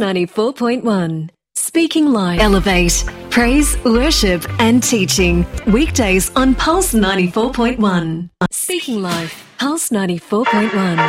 94.1. Speaking Live. Elevate. Praise, worship and teaching. Weekdays on Pulse 94.1. Speaking Live. Pulse 94.1.